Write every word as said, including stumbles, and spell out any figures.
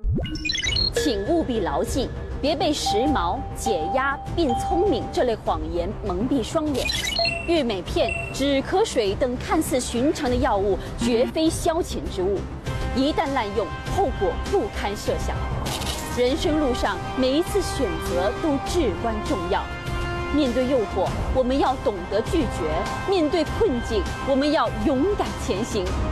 请务必牢记，别被时髦、解压并聪明这类谎言蒙蔽双眼。玉美片、止咳水等看似寻常的药物，绝非消遣之物，一旦滥用，后果不堪设想。人生路上，每一次选择都至关重要。面对诱惑，我们要懂得拒绝；面对困境，我们要勇敢前行。